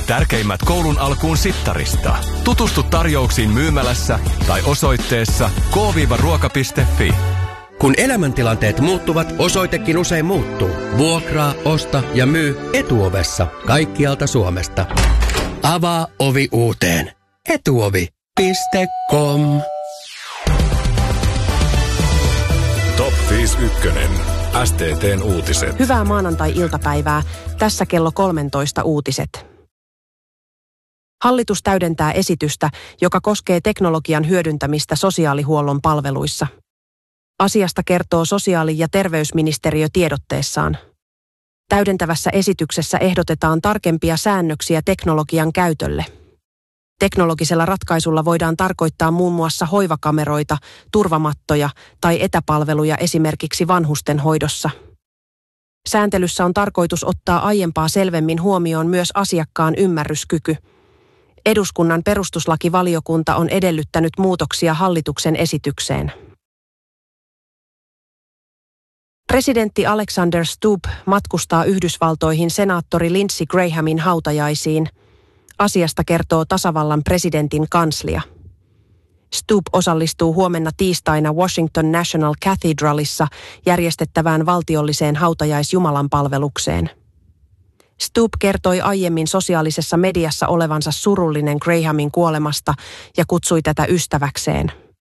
Tärkeimmät koulun alkuun sittarista. Tutustu tarjouksiin myymälässä tai osoitteessa k-ruoka.fi. Kun elämäntilanteet muuttuvat, osoitekin usein muuttuu. Vuokraa, osta ja myy Etuovessa kaikkialta Suomesta. Avaa ovi uuteen. Etuovi.com. Top 51. STT:n uutiset. Hyvää maanantai-iltapäivää. Tässä kello 13 uutiset. Hallitus täydentää esitystä, joka koskee teknologian hyödyntämistä sosiaalihuollon palveluissa. Asiasta kertoo sosiaali- ja terveysministeriö tiedotteessaan. Täydentävässä esityksessä ehdotetaan tarkempia säännöksiä teknologian käytölle. Teknologisella ratkaisulla voidaan tarkoittaa muun muassa hoivakameroita, turvamattoja tai etäpalveluja esimerkiksi vanhustenhoidossa. Sääntelyssä on tarkoitus ottaa aiempaa selvemmin huomioon myös asiakkaan ymmärryskyky. Eduskunnan perustuslakivaliokunta on edellyttänyt muutoksia hallituksen esitykseen. Presidentti Alexander Stubb matkustaa Yhdysvaltoihin senaattori Lindsey Grahamin hautajaisiin. Asiasta kertoo tasavallan presidentin kanslia. Stubb osallistuu huomenna tiistaina Washington National Cathedralissa järjestettävään valtiolliseen hautajaisjumalanpalvelukseen. Stubb kertoi aiemmin sosiaalisessa mediassa olevansa surullinen Grahamin kuolemasta ja kutsui tätä ystäväkseen.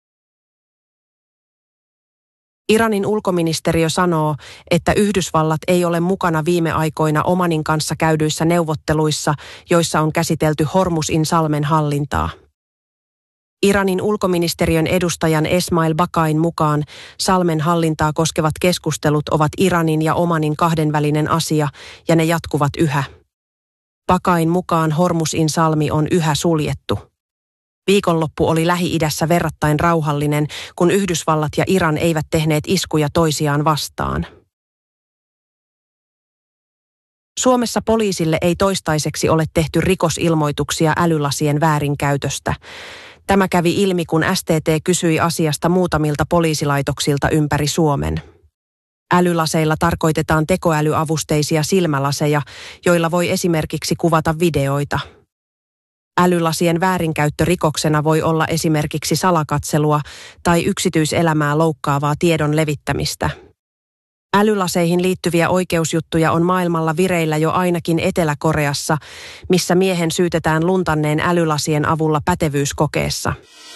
Iranin ulkoministeriö sanoo, että Yhdysvallat ei ole mukana viime aikoina Omanin kanssa käydyissä neuvotteluissa, joissa on käsitelty Hormuzin salmen hallintaa. Iranin ulkoministeriön edustajan Esmail Bakain mukaan salmen hallintaa koskevat keskustelut ovat Iranin ja Omanin kahdenvälinen asia ja ne jatkuvat yhä. Bakain mukaan Hormuzin salmi on yhä suljettu. Viikonloppu oli Lähi-idässä verrattain rauhallinen, kun Yhdysvallat ja Iran eivät tehneet iskuja toisiaan vastaan. Suomessa poliisille ei toistaiseksi ole tehty rikosilmoituksia älylasien väärinkäytöstä. Tämä kävi ilmi, kun STT kysyi asiasta muutamilta poliisilaitoksilta ympäri Suomen. Älylaseilla tarkoitetaan tekoälyavusteisia silmälaseja, joilla voi esimerkiksi kuvata videoita. Älylasien väärinkäyttörikoksena voi olla esimerkiksi salakatselua tai yksityiselämää loukkaavaa tiedon levittämistä. Älylaseihin liittyviä oikeusjuttuja on maailmalla vireillä jo ainakin Etelä-Koreassa, missä miehen syytetään luntanneen älylasien avulla pätevyyskokeessa.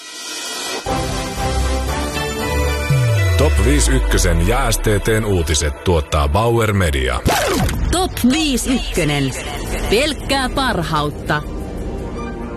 Top 51 ja STT:n uutiset tuottaa Bauer Media. Top 51. Pelkkää parhautta.